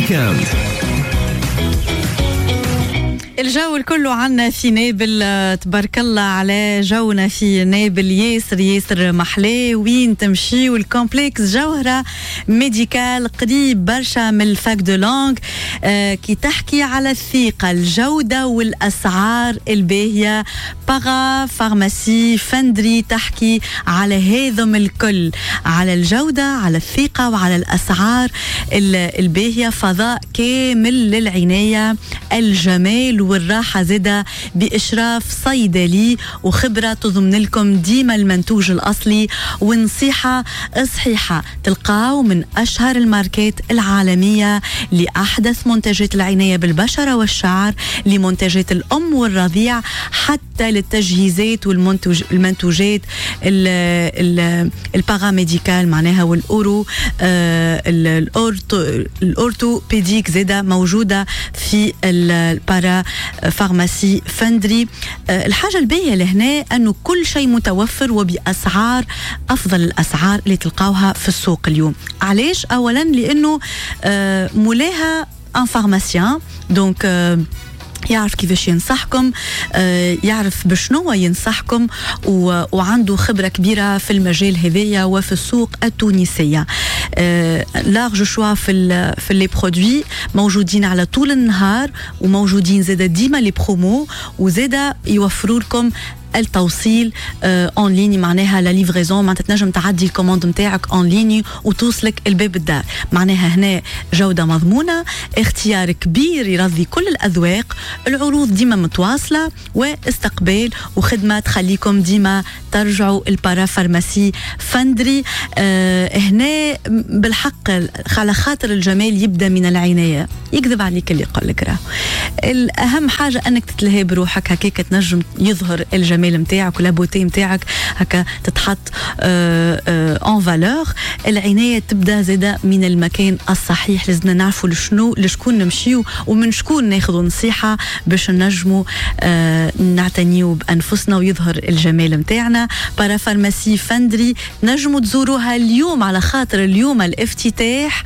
الويكاند. الجو الكل عنا في نابل، تبارك الله على جونا في نابل ياسر محلاه. وين تمشي والكومبلكس جوهرة ميديكال قريب برشا من الفاك دو لونغ، كي تحكي على الثقة الجودة والأسعار الباهية. باغا فارماسي فندري تحكي على هذم الكل، على الجودة على الثقة وعلى الأسعار الباهية. فضاء كامل للعناية، الجمال والراحة زادة بإشراف صيدلي وخبرة تضمن لكم ديما المنتوج الأصلي ونصيحة صحيحة. تلقاو من أشهر الماركات العالمية لأحدث منتجات العناية بالبشرة والشعر، لمنتجات الأم والرضيع، حتى للتجهيزات والمنتوجات الباراميديكال معناها والأورو الأورتوبيديك زادة موجودة في البارا فارماسي فندري. الحاجة الباهية لهنا أنه كل شيء متوفر وبأسعار أفضل الأسعار اللي تلقاوها في السوق اليوم. علاش؟ أولا لأنه مولاها ان فارماسيان، دونك يعرف كيفاش ينصحكم، يعرف بشنو ينصحكم، وعنده خبرة كبيرة في المجال هذايا وفي السوق التونسية. لارج شوا في لي برودوي موجودين على طول النهار، وموجودين زادا ديما لي برومو، وزادا يوفروا لكم التوصيل اون ليني، معناها لا ليفريزون، معناتها تنجم تعدي الكوموند نتاعك اون ليني وتوصلك الباب الدار. معناها هنا جودة مضمونة، اختيار كبير يرضي كل الأذواق، العروض ديما متواصلة، واستقبال وخدمة تخليكم ديما ترجعوا البارا فارماسي فندري. هنا بالحق على خاطر الجمال يبدأ من العناية، يكذب عليك اللي يقول لك راه الأهم حاجة أنك تتلهي بروحك، هكاك تنجم يظهر الجمال متاعك ولا بوتي متاعك هكا تتحط ان فالور. العناية تبدأ زادة من المكان الصحيح، لازمنا نعرفوا لشكون نمشيو ومن شكون ناخذوا نصيحة باش نجموا نعتنيوا بأنفسنا ويظهر الجمال متاعنا. بارا فارماسي فندري نجموا تزوروها اليوم، على خاطر اليوم الافتتاح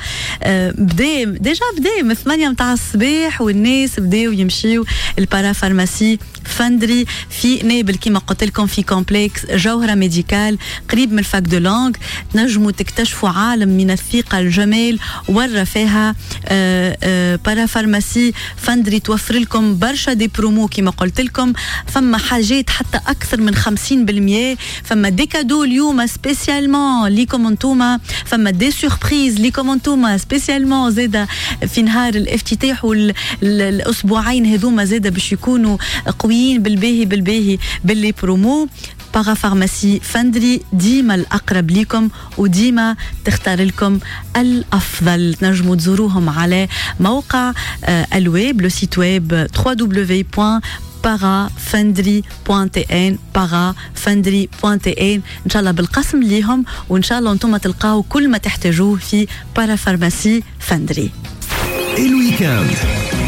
ديجا بدا من 8 متاع الصباح، والناس بداو يمشيو البارا فارماسي فندري في نابل كما قلت لكم في كومبلكس جوهرة ميديكال قريب من الفاك دو لونغ. نجموا تكتشفوا عالم من الثقة الجمال والرفاهة. بارا فارماسي فندري توفر لكم برشا دي برومو كما قلت لكم، فما حاجات حتى أكثر من 50%، فما دي كادو اليوم سبيسيالمون ليكم انتوما، فما دي سوربريز ليكم انتوما سبيسيالمون زادة في نهار الافتتاح والأسبوعين هذوما زادة باش يكونوا قويين بالباهي باللي برومو. باغا فارماسي فندري ديما الأقرب لكم وديما تختار لكم الأفضل. تنجموا تزوروهم على موقع الويب، لو سيت ويب www.parafendry.tn parafendry.tn. إن شاء الله بالقسم ليهم، وإن شاء الله أنتم تلقاو كل ما تحتاجوه في بارا فارماسي فندري. الويكاند